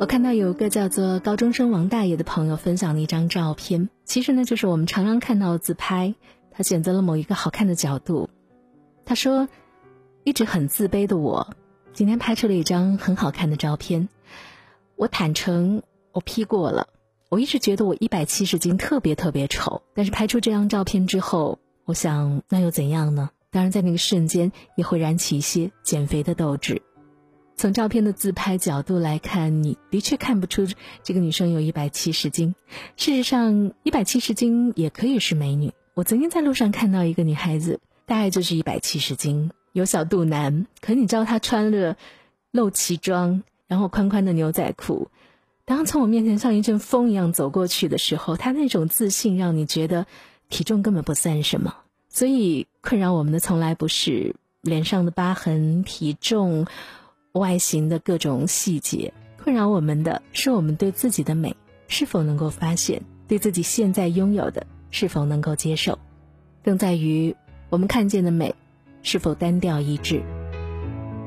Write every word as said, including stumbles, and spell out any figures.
我看到有一个叫做高中生王大爷的朋友分享了一张照片，其实呢就是我们常常看到的自拍，他选择了某一个好看的角度。他说，一直很自卑的我今天拍出了一张很好看的照片。我坦诚我 P 过了，我一直觉得我一百七十斤特别特别丑，但是拍出这张照片之后，我想那又怎样呢？当然在那个瞬间也会燃起一些减肥的斗志。从照片的自拍角度来看，你的确看不出这个女生有一百七十斤。事实上一百七十斤也可以是美女。我曾经在路上看到一个女孩子，大概就是一百七十斤，有小肚腩，可你知道她穿了露脐装，然后宽宽的牛仔裤。当从我面前像一阵风一样走过去的时候，她那种自信让你觉得体重根本不算什么。所以困扰我们的从来不是脸上的疤痕、体重、外形的各种细节，困扰我们的是我们对自己的美是否能够发现，对自己现在拥有的是否能够接受，更在于我们看见的美是否单调一致。